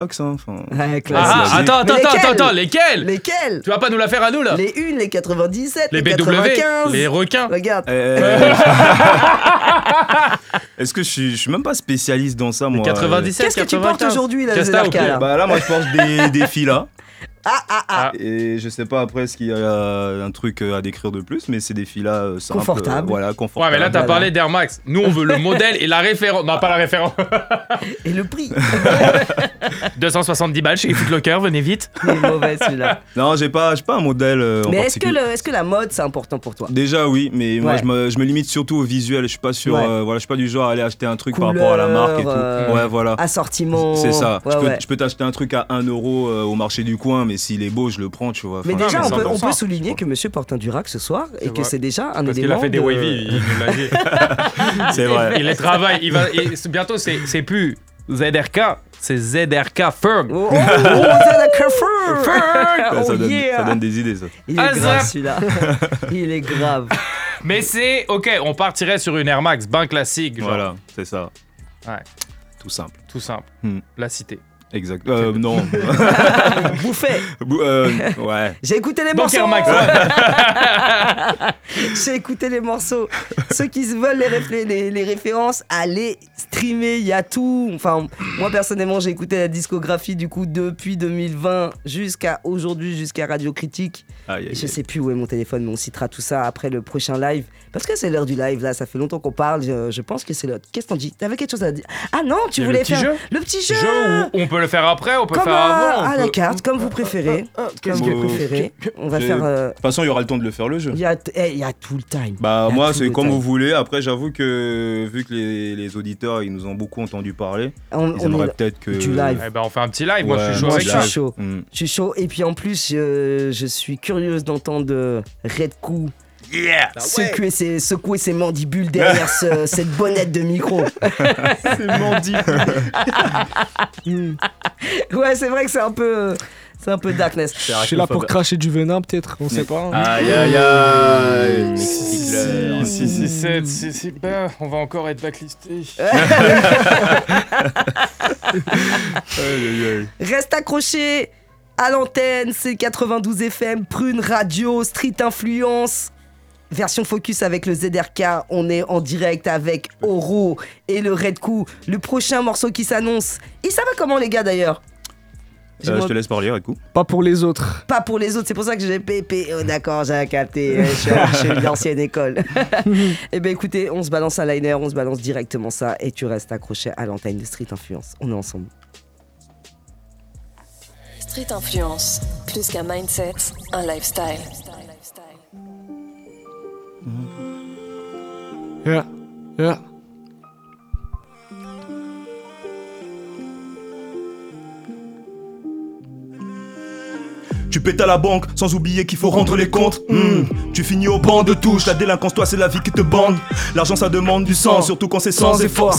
Hein, enfin. Ouais, Attends, lesquels? Lesquels? Tu vas pas nous la faire à nous là? Les 1, les 97, les les BW, 95. les requins. Regarde. Est-ce que je suis même pas spécialiste dans ça, moi. 97, Qu'est-ce que tu 95? portes aujourd'hui, là, Qu'est-ce que t'as, ZRK, là? Bah là, moi, je porte des filas. Ah. Et je sais pas après, est-ce qu'il y a un truc à décrire de plus, mais c'est des filas simples. Confortables. Voilà, Ouais, confortables. mais là, t'as parlé d'Air Max. Nous, on veut le modèle et la référence. Non, pas la référence. Et le prix. 270 balles chez Foot Locker, venez vite. Il est mauvais, celui-là. Non, j'ai pas un modèle en Mais particulier. est-ce que la mode, c'est important pour toi? Déjà oui, mais moi Ouais. je me limite surtout au visuel. Je suis pas sûr, Ouais. je suis pas du genre à aller acheter un truc Couleur, par rapport à la marque et tout. Ouais, voilà. Assortiment. C'est ça. Ouais. Je peux t'acheter un truc à 1 euro au marché du coin, mais s'il est beau, je le prends, tu vois. Mais Enfin, déjà, mais on 100%, peut souligner que monsieur porte un Durac ce soir et que vrai. c'est déjà un Parce qu'il élément a fait des de... wavy, il nous l'a dit. c'est vrai. Il les travaille. Bientôt, c'est plus ZRK, c'est ZRK Ferg. Oh, ZRK Ferg. Ça Oh, donne, yeah. ça donne des idées, ça. Il est Ah, grave zap. celui-là. Il est grave. Mais c'est ok, on partirait sur une Air Max, ben classique, genre. Voilà, c'est ça. Ouais. Tout simple. Tout simple. La cité. Exact. Non. Bouffet. Ouais. J'ai écouté les Donc morceaux. Air Max. J'ai écouté les morceaux. Ceux qui veulent les références, allez streamer, il y a tout. Enfin, moi personnellement, j'ai écouté la discographie du coup depuis 2020 jusqu'à aujourd'hui, jusqu'à Radio Critique. Je sais plus où est mon téléphone, mais on citera tout ça après le prochain live. Parce que c'est l'heure du live, là, ça fait longtemps qu'on parle. Je pense que c'est l'heure. Qu'est-ce que t'en dis? T'avais quelque chose à dire? Ah non, tu Il y a voulais le petit faire jeu le petit jeu. On peut le faire après, on peut Comme faire avant. à la carte, comme vous préférez. Comme vous préférez. On va faire. De toute façon, il y aura le temps de le faire le jeu. Il y a tout le time. Bah Il y a moi tout c'est le comme time. vous voulez. Après j'avoue que vu que les auditeurs ils nous ont beaucoup entendu parler, On ils aimeraient est peut-être que du live. Eh ben, on fait un petit live. Moi, je suis chaud Moi, avec je ça. suis chaud. Mm. Je suis chaud. Et puis en plus, je suis curieuse d'entendre Red Coup Yeah. secouer ses mandibules derrière cette bonnette de micro. C'est mandibule. Ouais, c'est vrai que c'est un peu darkness. Je suis là pour cracher du venin, peut-être, on sait pas. Aïe aïe aïe. 6, on va encore être blacklisté. Reste accroché à l'antenne, c'est 92 FM, Prune Radio, Street Influence. Version focus avec le ZRK, on est en direct avec Oro et le Red Coup. Le prochain morceau qui s'annonce. Et ça va comment les gars d'ailleurs? Je te laisse parler, Red Coup. Pas pour les autres. Pas pour les autres, c'est pour ça que j'ai pépé. Oh, d'accord, j'ai capté. Je suis une ancienne école. Eh bien écoutez, on se balance un liner, on se balance directement ça et tu restes accroché à l'antenne de Street Influence. On est ensemble. Street Influence, plus qu'un mindset, un lifestyle. Yeah. Tu pètes à la banque sans oublier qu'il faut rendre les comptes. Tu finis au banc de touche. La délinquance, toi, c'est la vie qui te bande. L'argent, ça demande du sang, surtout quand c'est sans effort.